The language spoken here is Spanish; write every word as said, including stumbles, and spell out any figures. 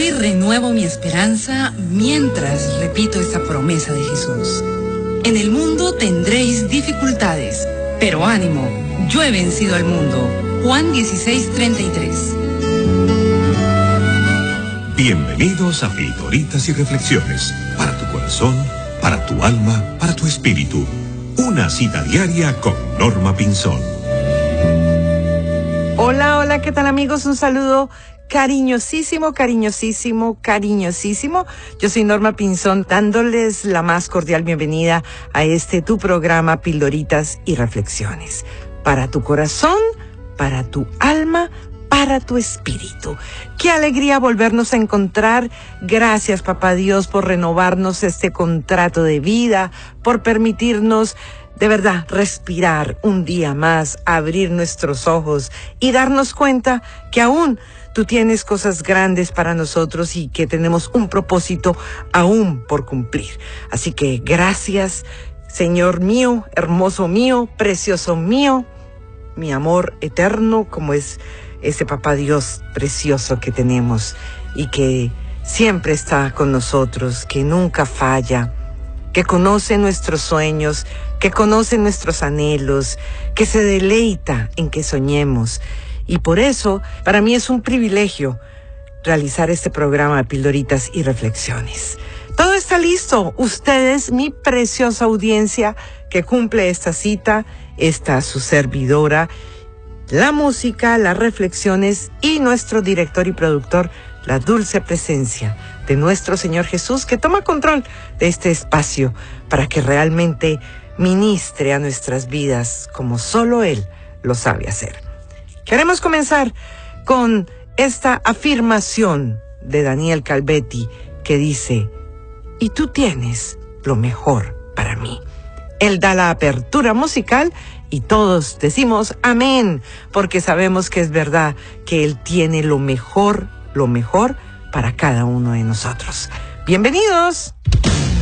Hoy renuevo mi esperanza mientras repito esta promesa de Jesús. En el mundo tendréis dificultades, pero ánimo, yo he vencido al mundo. Juan dieciséis, treinta y tres. Bienvenidos a Pildoritas y Reflexiones, para tu corazón, para tu alma, para tu espíritu. Una cita diaria con Norma Pinzón. Hola, hola, ¿qué tal amigos? Un saludo cariñosísimo, cariñosísimo, cariñosísimo. Yo soy Norma Pinzón, dándoles la más cordial bienvenida a este tu programa Pildoritas y Reflexiones. Para tu corazón, para tu alma, para tu espíritu. Qué alegría volvernos a encontrar. Gracias, Papá Dios, por renovarnos este contrato de vida, por permitirnos de verdad respirar un día más, abrir nuestros ojos y darnos cuenta que aún tú tienes cosas grandes para nosotros y que tenemos un propósito aún por cumplir. Así que gracias, Señor mío, hermoso mío, precioso mío, mi amor eterno, como es ese Papá Dios precioso que tenemos y que siempre está con nosotros, que nunca falla, que conoce nuestros sueños, que conoce nuestros anhelos, que se deleita en que soñemos. Y por eso, para mí es un privilegio realizar este programa de Pildoritas y Reflexiones. Todo está listo. Ustedes, mi preciosa audiencia que cumple esta cita, esta su servidora, la música, las reflexiones y nuestro director y productor, la dulce presencia de nuestro Señor Jesús, que toma control de este espacio para que realmente ministre a nuestras vidas como solo Él lo sabe hacer. Queremos comenzar con esta afirmación de Daniel Calvetti que dice: y tú tienes lo mejor para mí. Él da la apertura musical y todos decimos amén, porque sabemos que es verdad que Él tiene lo mejor, lo mejor para cada uno de nosotros. ¡Bienvenidos!